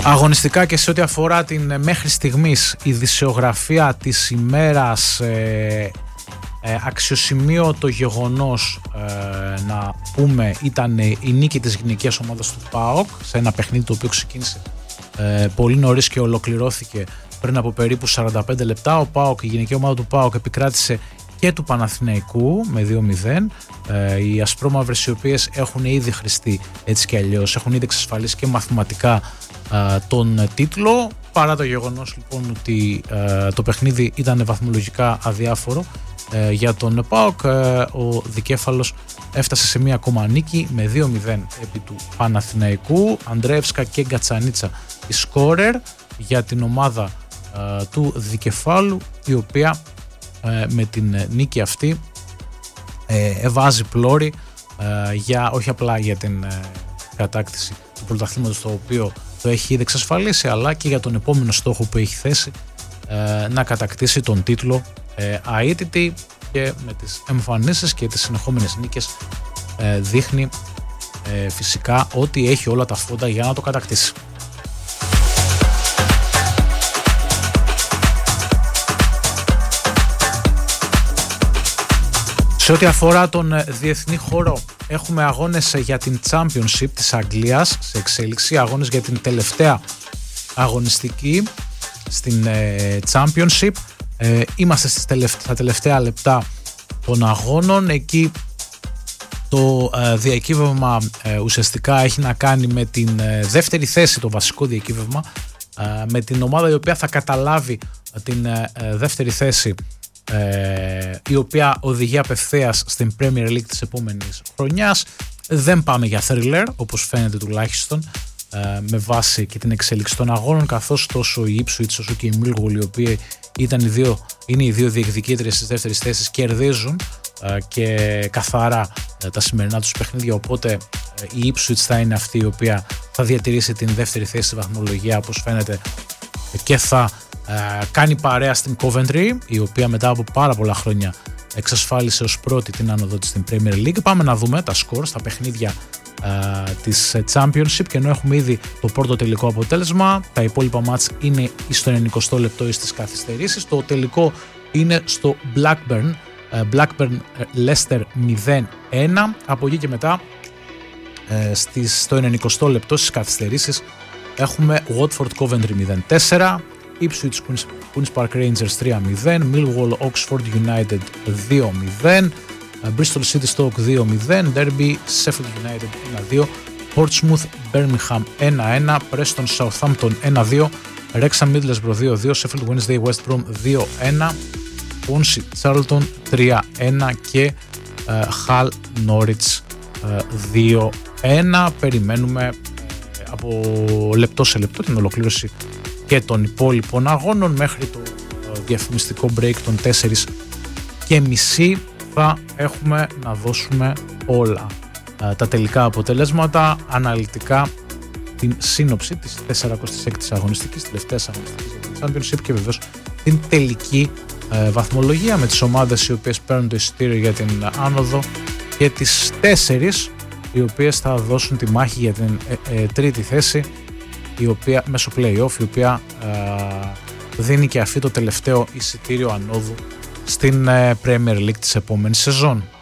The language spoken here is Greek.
Αγωνιστικά και σε ό,τι αφορά την μέχρι στιγμής ειδησιογραφία της ημέρας, αξιοσημείωτο γεγονός να πούμε ήταν η νίκη της γυναικείας ομάδας του ΠΑΟΚ σε ένα παιχνίδι το οποίο ξεκίνησε πολύ νωρίς και ολοκληρώθηκε πριν από περίπου 45 λεπτά. Ο ΠΑΟΚ, η γυναικεία ομάδα του ΠΑΟΚ επικράτησε και του Παναθηναϊκού με 2-0. Οι ασπρόμαυρες, οι οποίες έχουν ήδη χρηστεί έτσι και αλλιώς, έχουν ήδη εξασφαλίσει και μαθηματικά τον τίτλο, παρά το γεγονός λοιπόν ότι το παιχνίδι ήταν βαθμολογικά αδιάφορο για τον ΠΑΟΚ. Ο δικέφαλος έφτασε σε μία ακόμα νίκη με 2-0 επί του Παναθηναϊκού. Ανδρέευσκα και Γκατσανίτσα η σκόρερ για την ομάδα του δικεφάλου, η οποία με την νίκη αυτή βάζει πλώρη όχι απλά για την κατάκτηση του πρωταθλήματος, το οποίο το έχει ήδη εξασφαλίσει, αλλά και για τον επόμενο στόχο που έχει θέσει, να κατακτήσει τον τίτλο αίτητη, και με τις εμφανίσεις και τις συνεχόμενες νίκες δείχνει φυσικά ότι έχει όλα τα φόντα για να το κατακτήσει. Σε ό,τι αφορά τον διεθνή χώρο, έχουμε αγώνες για την Championship της Αγγλίας σε εξέλιξη, αγώνες για την τελευταία αγωνιστική στην Championship. Είμαστε στα τελευταία λεπτά των αγώνων. Εκεί το διακύβευμα ουσιαστικά έχει να κάνει με την δεύτερη θέση, το βασικό διακύβευμα, με την ομάδα η οποία θα καταλάβει την δεύτερη θέση, η οποία οδηγεί απευθείας στην Premier League της επόμενης χρονιάς. Δεν πάμε για thriller, όπως φαίνεται τουλάχιστον, με βάση και την εξέλιξη των αγώνων, καθώς τόσο η Ipswich όσο και η Millwall, οι οποίοι είναι οι δύο διεκδικήτριες της δεύτερης θέσης, κερδίζουν και καθαρά τα σημερινά τους παιχνίδια, οπότε η Ipswich θα είναι αυτή η οποία θα διατηρήσει την δεύτερη θέση στη βαθμολογία, όπως φαίνεται, και θα κάνει παρέα στην Coventry, η οποία μετά από πάρα πολλά χρόνια εξασφάλισε ως πρώτη την άνοδο της στην Premier League. Πάμε να δούμε τα σκορ στα παιχνίδια της Championship, και ενώ έχουμε ήδη το πρώτο τελικό αποτέλεσμα, τα υπόλοιπα μάτς είναι στο 90 λεπτό ή στις καθυστερήσεις. Το τελικό είναι στο Blackburn Leicester 0-1. Από εκεί και μετά στο 90 λεπτό στις καθυστερήσεις έχουμε Watford Coventry 0-4, Ipswich Queen's Park Rangers 3-0, Millwall Oxford United 2-0, Bristol City Stoke 2-0, Derby Sheffield United 1-2, Portsmouth Birmingham 1-1, Preston Southampton 1-2, Wrexham Middlesbrough 2-2, Sheffield Wednesday West Brom 2-1, Swansea Charlton 3-1 και Hull Norwich 2-1. Περιμένουμε από λεπτό σε λεπτό την ολοκλήρωση και των υπόλοιπων αγώνων. Μέχρι το διαφημιστικό break των 4:30 θα έχουμε να δώσουμε όλα τα τελικά αποτελέσματα, αναλυτικά την σύνοψη της 46ης αγωνιστικής, τελευταίας αγωνιστικής για την Championship, και βεβαίως την τελική βαθμολογία με τις ομάδες οι οποίες παίρνουν το εισιτήριο για την άνοδο και τις 4 οι οποίες θα δώσουν τη μάχη για την τρίτη θέση, η οποία μέσω play-off, η οποία δίνει και αυτή το τελευταίο εισιτήριο ανόδου στην Premier League της επόμενης σεζόν.